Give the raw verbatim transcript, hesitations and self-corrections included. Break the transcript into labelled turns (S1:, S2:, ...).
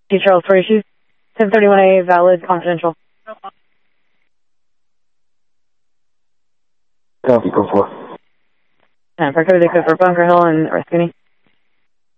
S1: T. Charles for issues. ten thirty-one A, valid, confidential.
S2: Copy, go for it.
S1: And for code, they code for Bunker Hill and Rescue.